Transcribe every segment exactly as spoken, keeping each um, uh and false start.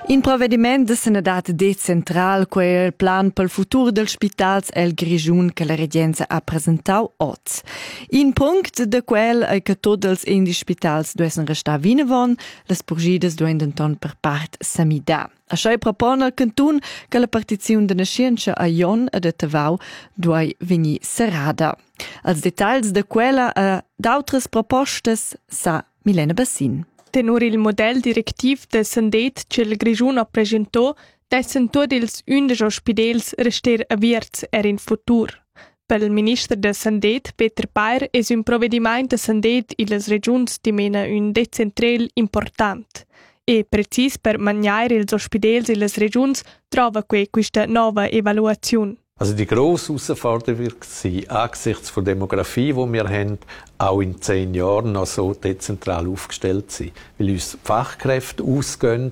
In provvediment da Senadat decentral, quel plan pel futur dels spitals el Grischun che la regenza ha presentau oz. In punct de quel è che tots els indi spitals duessen restar vinavon, las purgidas duen denton per part samida. Això è propone il cantun che la partizione de nascienza a Jon e de Tavau duai venir serrada. Els detalls de quella e d'autres propostes sa Milena Bassin. Tenur il model directiv de Sandet che il Grischun ha presentò, dessen tutti ils undici ospedels rester avierts er in futur. Per il ministro de Sandet, Peter Pair, es un provvediment de Sandet in las regions dimena un decentrel important. E precis per magnaire ils ospedels in las regions trova que questa nova evaluazione. Also die grosse Herausforderung wird sein, angesichts der Demografie, die wir haben, auch in zehn Jahren noch so dezentral aufgestellt sein. Weil uns Fachkräfte ausgehen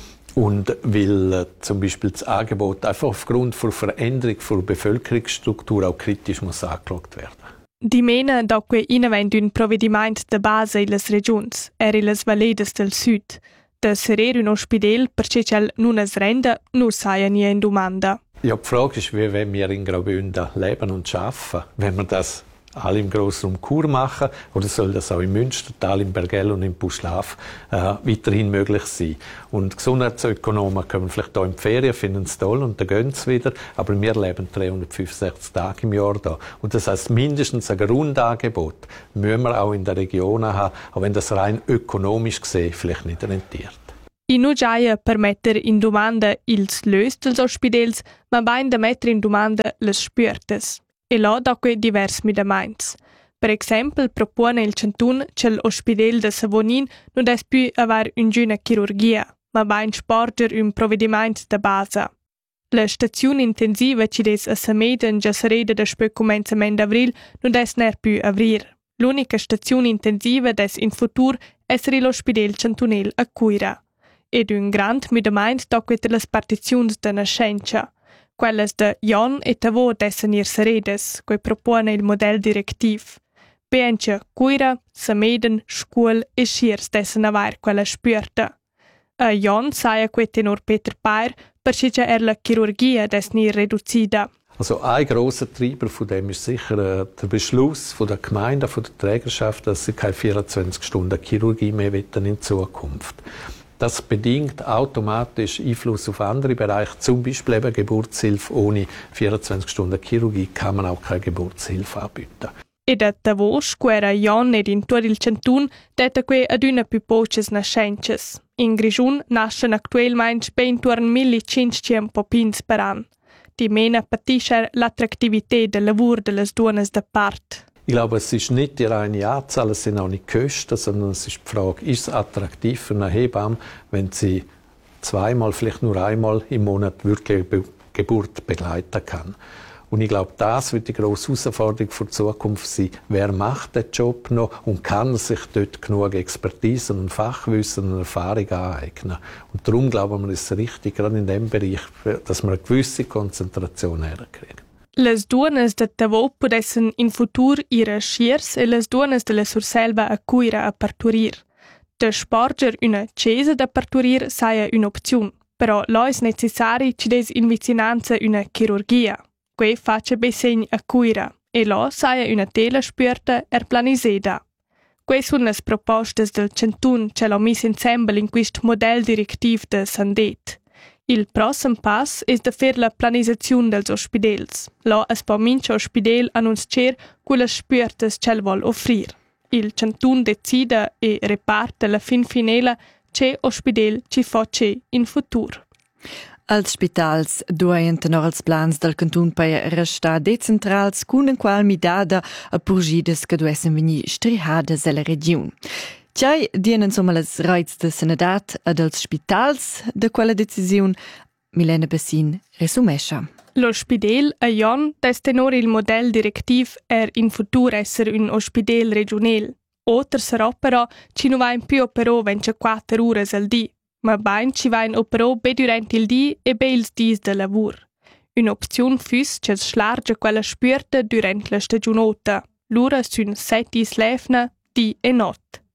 und weil äh, zum Beispiel das Angebot einfach aufgrund der Veränderung der Bevölkerungsstruktur auch kritisch muss angeschaut werden. Die mena doque inavent un provvediment de base in las regions, er in las valedas del sud. De serer un ospedel perché cel nun es renda, nur saia nie in domanda. Ja, die Frage ist, wie wenn wir in Graubünden leben und arbeiten. Wenn wir das alle im Grossraum Chur machen, oder soll das auch im Münstertal, im Bergell und im Buschlaf äh, weiterhin möglich sein? Und Gesundheitsökonomen kommen vielleicht hier in die Ferien, finden es toll und dann gehen sie wieder. Aber wir leben dreihundertfünfundsechzig Tage im Jahr da. Und das heißt, mindestens ein Grundangebot müssen wir auch in der Region haben, auch wenn das rein ökonomisch gesehen vielleicht nicht rentiert. I nu giaia per metter in domanda ils lös dels ospedels, ma bain da metter in domanda les spürtes. E là doque divers midamaints. Per exempel propone il cantun che l'ospedel de Savonin non des più avar un'giuna chirurgia, ma bain sporger un provvediment de base. La stazione intensiva ci des a Sameden già sareda da spö comencement d'avril non des ner più avrir. L'unica stazione intensiva des in futur essere l'ospedel cantunel a Cuira. Ed un grand midamaint doquet las partiziuns de nascenza. Quelles de Jon e Tavo dessen ir seredes, quei propone il model directiv. Pencha, Cuira, Sameden, Scuol e Schiers dessen avair quella spürta. A Jon saia quei tenor Peter Pair, perché già er la chirurgia des nir reducida. Also ein grosser Treiber von dem ist sicher äh, der Beschluss von der Gemeinde, von der Trägerschaft, dass sie keine vierundzwanzig Stunden Chirurgie mehr wollen in Zukunft. Das bedingt automatisch Einfluss auf andere Bereiche, zum Beispiel eben Geburtshilfe. Ohne vierundzwanzig Stunden Chirurgie kann man auch keine Geburtshilfe anbieten. E da Tavos, quera Jon ed in tutto il cantun, detta que ad una più poches nascences. In Grischun nascen actuelmein ben tuorn millecinquecento popins per an. Die mena patischer l'attraktivität del lavur de las duonas da part. Ich glaube, es ist nicht die reine Anzahl, es sind auch nicht die Kosten, sondern es ist die Frage, ist es attraktiv für eine Hebamme, wenn sie zweimal, vielleicht nur einmal im Monat wirklich Be- Geburt begleiten kann. Und ich glaube, das wird die grosse Herausforderung für die Zukunft sein. Wer macht den Job noch und kann sich dort genug Expertise und Fachwissen und Erfahrung aneignen? Und darum glauben wir, ist es richtig, gerade in diesem Bereich, dass wir eine gewisse Konzentration herkriegen. Les duonas de Tavo podessen in futur ihre Schiers e les duonas de la Surselva a Cuira a parturir. De sporger una cesa da parturir saia un'opziun, però lo es necessari ci des in vicinanza una chirurgia. Que face besegn a Cuira, e lo saia una tela spürta er planiseda. Que sun las propostas del cantun ce l'ho mis ensemble in quist model directiv de Sandet. Il prossem pass es de fer la planizaziun dels ospedels. Lo es po mincha ospedel annunzier quelles spürtes cel vol offrir. Il cantun decida e reparta la fin finela ce ospedel ci face in futur. Als spitals dueien tenor als plans del cantun per restar decentrals cun en qual midada a purgides che duessen venir strihades alla region. Tjai dienen insomma les reiz de Senadat ad als spitals de quella decisiun Milena Bassin resumescha. L'ospedel a Jon des tenor il model directiv er in futur esser un ospedel regional. Oter sarà però ci nu vain più operò ventiquattro ore al di, ma bain ci vain operò be durant il di e be ils dis de lavur. Un'opziun füs che slarge quella spürta durant la stagionota. L'ura sun set dis lefna, di e not.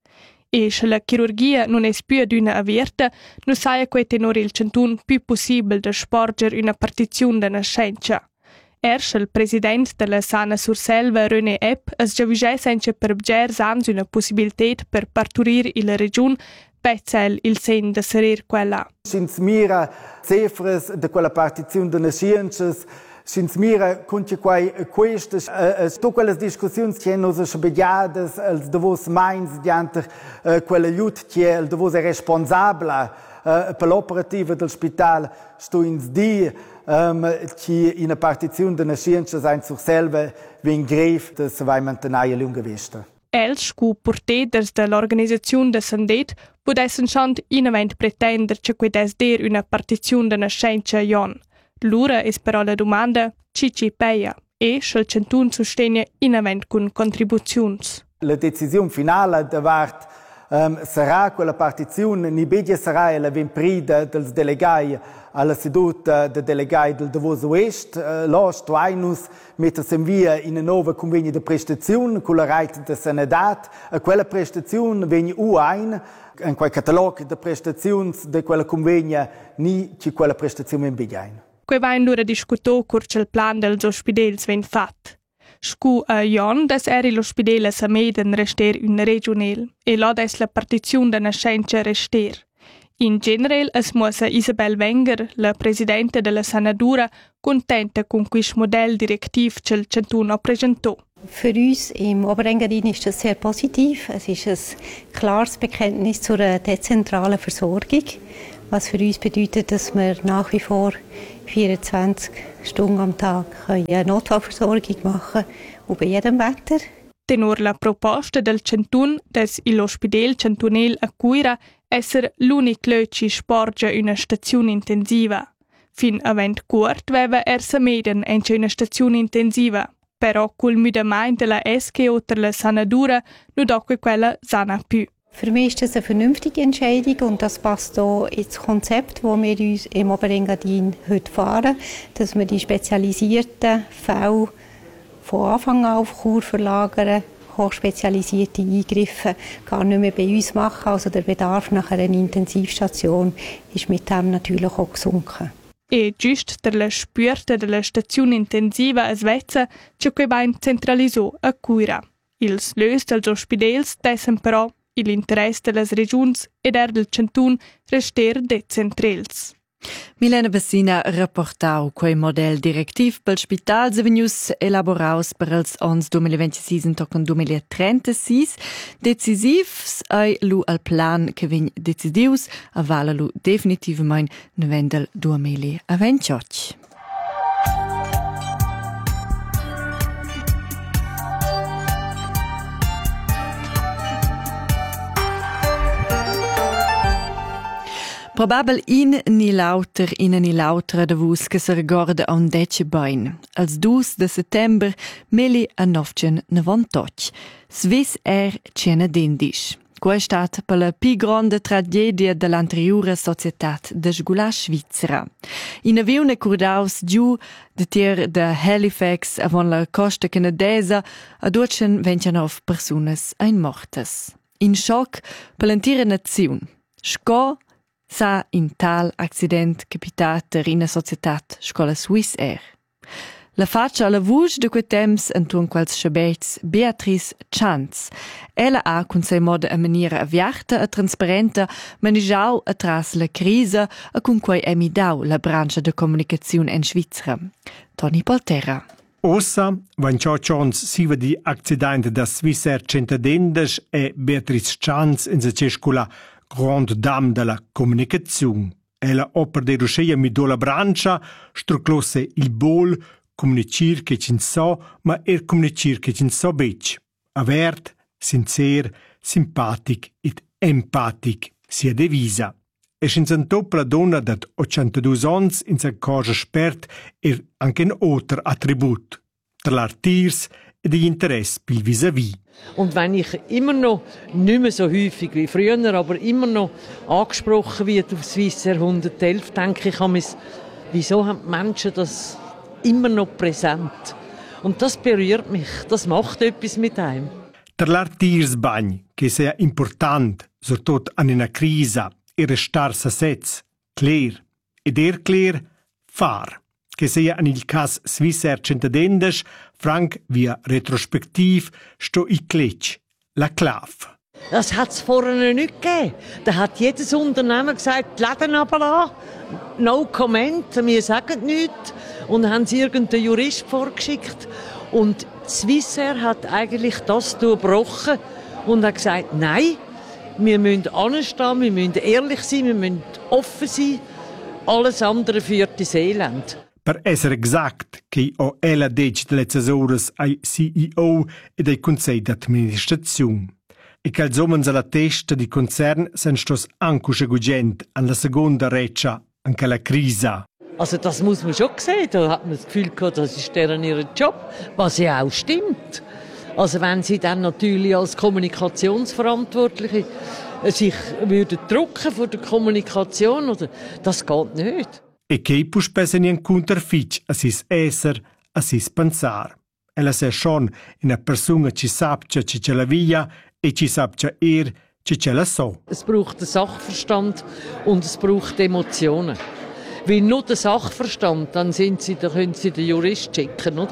E se la chirurgia non è più ad una avierta, non sai a quei tenor il centun più possibile da sporger una partizione da nascenza. Erst il president della Sana Surselva, René Epp, es già vigè senza per bgers ans una possibilitat per parturir in la region, pezzel il sen de serir quella. Sins mira cifras de quella partizione de nascenças, sins mira conti quai questas, uh, sto quelles discussioni che nos sbediadas, els davos mains dianter uh, quella aiut che el davos è responsabile uh, per l'operativa del spital, sto ins di um, che in a partizione de nascenças ein sur selva vin gref de se vai mantenere lunga vista. Els, cu porteders de l'organizzazione de Sandet, podessen schant inavent pretender che quedes der una partizione de nascenza jon. L'ura es però la domanda ci ci peia e schel centun sostenia inavent cun contribuzions. La decisione finale davart um, sarà quella partizione, ni bedia sarà la vemprida dels delegai alla seduta de delegai del Davos Oest. Uh, L'ost ainus mettersi in via in una nuova convegno di prestazione con la rete de Sanadat. A quella prestazione vegna u ein, in quel catalog de prestazioni de quella convegna ni ci quella prestazione in bedia. Que va in lura discuto curce il plan dels ospidels ven fat. Scu a Jon des eri l'ospidela sa meden rester un regionel e lo des la partizione da nascenza rester. In general es muossa Isabel Wenger, la presidente della Sanadura, contenta con quis modell directiv che il centun presentò. Für uns im Oberengadin ist das sehr positiv. Es ist ein klares Bekenntnis zur dezentralen Versorgung, was für uns bedeutet, dass wir nach wie vor vierundzwanzig Stunden am Tag eine Notfallversorgung machen und bei jedem Wetter. Tenor la proposta del centun des l'ospedel centunel a Cuira esser l'unic löc ci sporge una stazione intensiva. Fin avent curt veva er sa meden ence una stazione intensiva, però col mudament della S K O ter la Sanadura nu doque quella sana più. Für mich ist das eine vernünftige Entscheidung und das passt auch ins Konzept, das wir uns im Oberengadin heute fahren, dass wir die spezialisierten Fälle von Anfang an auf Chur verlagern, hochspezialisierte Eingriffe gar nicht mehr bei uns machen. Also der Bedarf nach einer Intensivstation ist mit dem natürlich auch gesunken. E giust der la spürte della stazione intensiva a Svezia, c'è che va centralisò a Cuira. Ils lös dels ospidels dessen però l'interesse delle regioni ed er del centun rester decentrals. Milena Bessina rapportau quei model directiv pel spital se venius elaboraus per els ons duemilaventisei tocan duemilatrentasei. Decisivs ai lu al plan che vegn decidius a vala lu definitivamain novendel duemilaventotg. Probabel in ni lauter in ni lautra da vus che se recorda a un dece bain. Als dus de settember millenovecentonovantotg. Swiss Air cena dindisch. Qua è stata per la più grande tragedia dell'anteriore società de sgula svizzera. In avione curdaus giù de tier de Halifax avon la costa canadesa a duecentoventinove personas ein mortes. In shock per l'intera nazione. Sco sa in tal accident capitater in a societat scola Swiss Air. La faccia alla vuce de quei temps entun quels schabets Beatrice Chanz. Ella ha con sei moda a maniera aviarta e trasparenta manigiau atras la crisa e con quei emidau la branca de comunicazione in Svizzera. Toni Polterra. Ossa, vanciò Chanz siva di accidente da Swiss Air centadendes e Beatrice Chanz in se cescula grande dame della comunicazione. Ella opera de rusceia mi do la brancia, struclosse il bol, comunicir che ci so, ma er comunicir che ci so bec. Avert, sincer, simpatic ed empatic, sia devisa. E sin top la donna dat ottantadue ans in sa cosa spert er anche un altro attribut, tra l'artirs e degli interessi pil vis-à-vis. Und wenn ich immer noch, nicht mehr so häufig wie früher, aber immer noch angesprochen wird auf Swiss Air hundertelf, denke ich, wieso haben die Menschen das immer noch präsent? Und das berührt mich, das macht etwas mit einem. Per l'artirsbagn, che sia important, surtot an una crisa, e restar sasets, cler, ed er cler, far, che sia an il cas svisser centadendes, franc via retrospektiv, sto i cletsch, la clav. Das hat es vorher nicht gegeben. Da hat jedes Unternehmen gesagt, die Läden aber an, no comment, wir sagen nichts. Und dann haben sie irgendeinen Jurist vorgeschickt. Und Swissair hat eigentlich das durchbrochen und hat gesagt, nein, wir müssen anstehen, wir müssen ehrlich sein, wir müssen offen sein. Alles andere führt ins Elend. Per essere exact, che ho ella dec delle ores ai C E O e dei Consigli d'amministrazione. E che alzomens alla testa di concern sen stos ancusche gugent an la seconda reccia anche la crisa. Also das muss man schon sehen, da hat man das Gefühl gehabt, das ist deren ihr Job, was ja auch stimmt. Also wenn sie dann natürlich als Kommunikationsverantwortliche sich würden drucken vor der Kommunikation, oder, das geht nicht. E che pus pesen in counterfitch a sis esser, a sis pensar. Ella se schon in a persona ci sapcia ci ce la via e ci sapcia er ci ce la so. Es braucht den Sachverstand und es braucht Emotionen. Weil nur der Sachverstand, dann sind sie, da können sie den Jurist checken, oder?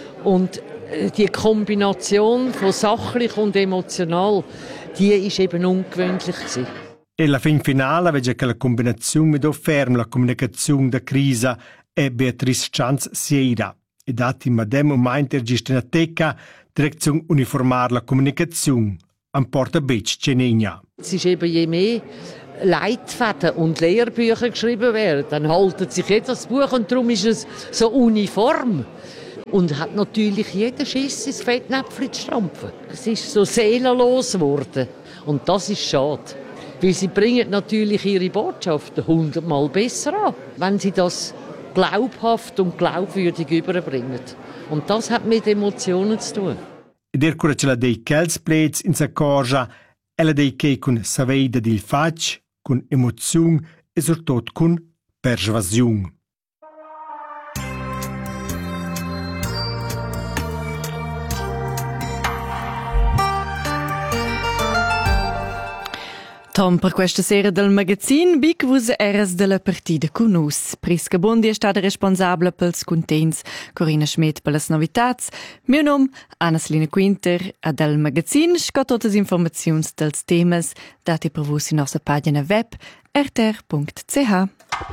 Und die Kombination von sachlich und emotional, die ist eben ungewöhnlich gewesen. E la fin finale vede che la combinazione mit ferm la comunicazione da crisa è Beatrice Schanz Sieira. E dati madem moment registra in teca direzione uniformar la comunicazione am Porta Beach Cenegna. Es ist eben je mehr Leitfäden und Lehrbücher geschrieben werden, dann haltet sich jeder das Buch und darum ist es so uniform. Und hat natürlich jeder Schiss ins Fettnäpfchen zu stampfen. Es ist so seelenlos geworden. Und das ist schade. Weil sie bringen natürlich ihre Botschaften hundertmal besser an, wenn sie das glaubhaft und glaubwürdig überbringen. Und das hat mit Emotionen zu tun. Der curacela dei Kelsplets in sa corja, ella dei che con saveida dil fac, con emozione e surtot con persuasione. Tom, per questa sera del magazin, bic vus eras della partida con us. Prisca Bondi è stata responsabile pels contents, Corina Schmidt per las novitats. Mio nom, Anna Selina Quinter, a del magazin sco totes informaziuns dels temas dati per vus in nostra pagina web r t r punct c h.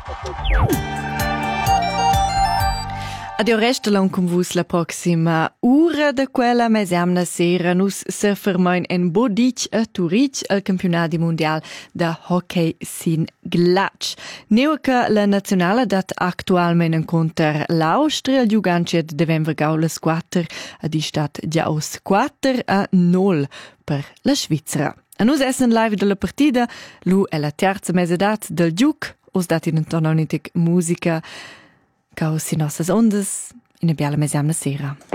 Adio restelon con vus la proxima ura de quella mesiamna sera nus se fermain en Bodic a Turic al campionati mondial da hockey sin glatsch. Neuca la nazionale dat actualment encontra l'Austria, giugancet devem vergau las quater, a di stat già os quater a nol per la Svizzera. A nus essen live della partida, lu è la terza mesedat del giuc, os dat in tononitic musica, Caos in nossas ondas, in a biala mesiamna sera.